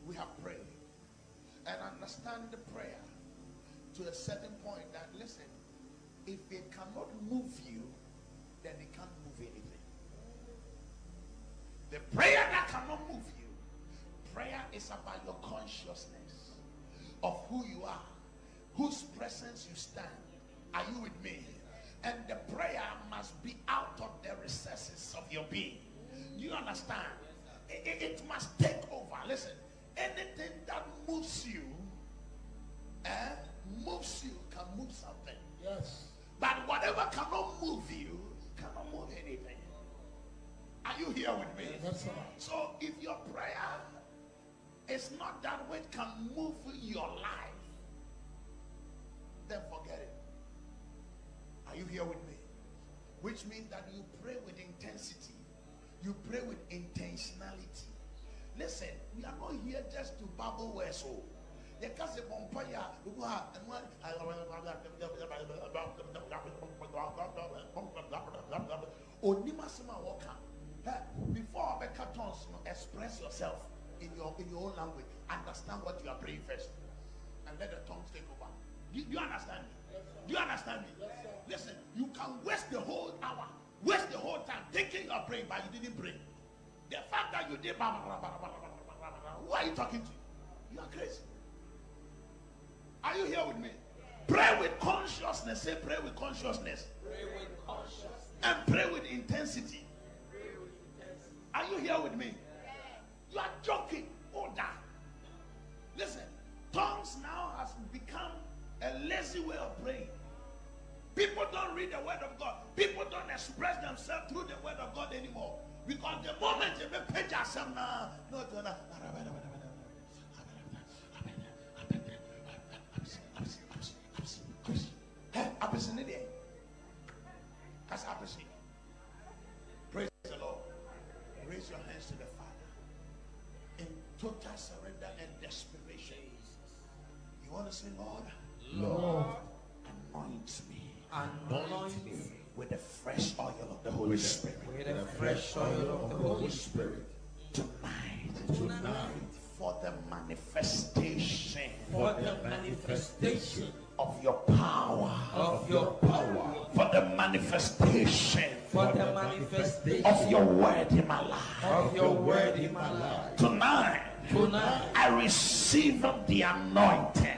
we have prayed and understand the prayer to a certain point that, listen, if it cannot move you, then it can't move anything. The prayer that cannot move you, prayer is about your consciousness of who you are, whose presence you stand. Are you with me? And the prayer must be out of the recesses of your being. Do you understand? It must take over. Listen, anything that moves you can move something. Yes. But whatever cannot move you cannot move anything. Are you here with me? Yes, sir. So if your prayer is not that which can move your life, then forget it. Are you here with me? Which means that you pray with intensity. You pray with intentionality. Listen, we are not here just to babble words. So you can't say before express yourself in your own language. Understand what you are praying first, and let the tongues take over. Do you understand me? Do you understand me? Listen, you can waste the whole hour, waste the whole time thinking you are praying, but you didn't pray. The fact that you did, who are you talking to? You are crazy. Are you here with me? Pray with consciousness. Say, pray with consciousness. Pray with consciousness. And pray with intensity. Are you here with me? You are joking. Oh, that. Listen, tongues now has become a lazy way of praying. People don't read the word of God. People don't express themselves through the word of God anymore. Because the moment you make page yourself now, praise the Lord. Raise your hands to the Father in total surrender and desperation. You want to say, Lord, anoint me with the fresh oil of the Holy Spirit. With the fresh oil of the Holy Spirit. Tonight, for the manifestation of your power, for the manifestation of your word in my life. Tonight, I receive the anointing.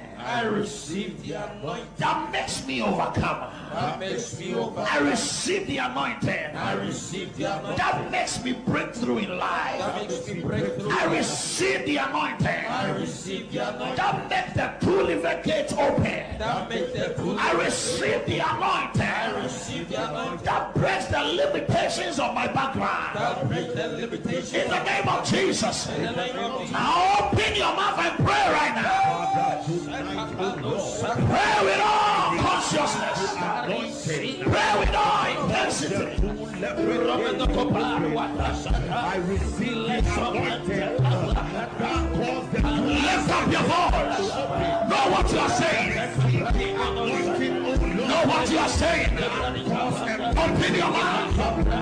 That makes me overcome. I receive the anointing. That makes me break through in life. I receive the anointing. That makes the two liver gates open. I receive the anointing. That breaks the limitations of my background. In the name of Jesus. Now open your mouth and pray right now. Pray with all consciousness. Pray with all intensity. I receive Lift up your voice. Know what you are saying. Know what you are saying. Open your mouth.